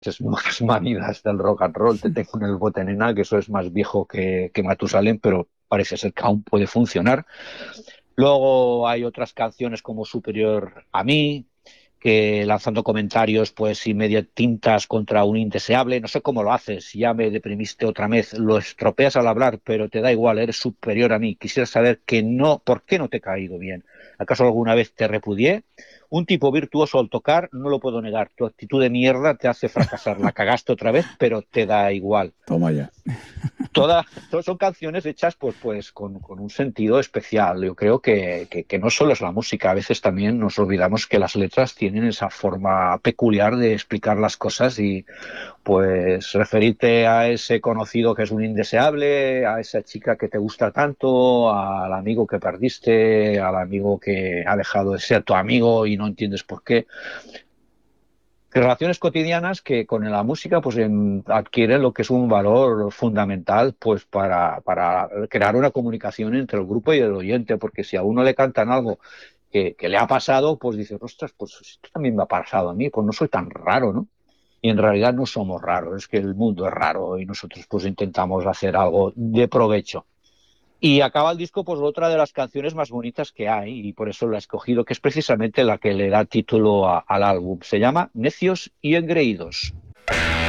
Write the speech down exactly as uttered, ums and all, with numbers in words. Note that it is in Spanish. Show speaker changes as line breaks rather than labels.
esas nuevas manidas del rock and roll. Te tengo en el bote, nena, que eso es más viejo que, que Matusalén, pero parece ser que aún puede funcionar. Luego hay otras canciones como Superior a mí, que lanzando comentarios pues y medio tintas contra un indeseable, no sé cómo lo haces, si ya me deprimiste otra vez, lo estropeas al hablar, pero te da igual, eres superior a mí, quisiera saber que no, ¿por qué no te he caído bien? ¿Acaso alguna vez te repudié? Un tipo virtuoso al tocar, no lo puedo negar, tu actitud de mierda te hace fracasar, la cagaste otra vez, pero te da igual.
Toma ya.
Todas, todas son canciones hechas pues, pues con, con un sentido especial. Yo creo que, que, que no solo es la música, a veces también nos olvidamos que las letras tienen esa forma peculiar de explicar las cosas y pues referirte a ese conocido que es un indeseable, a esa chica que te gusta tanto, al amigo que perdiste, al amigo que ha dejado de ser tu amigo y no entiendes por qué. Relaciones cotidianas que con la música pues en, adquieren lo que es un valor fundamental pues para, para crear una comunicación entre el grupo y el oyente, porque si a uno le cantan algo que, que le ha pasado, pues dices, ostras, pues esto también me ha pasado a mí, pues no soy tan raro, ¿no? Y en realidad no somos raros, es que el mundo es raro y nosotros pues intentamos hacer algo de provecho. Y acaba el disco, pues otra de las canciones más bonitas que hay, y por eso la he escogido, que es precisamente la que le da título a, al álbum. Se llama Necios y Engreídos.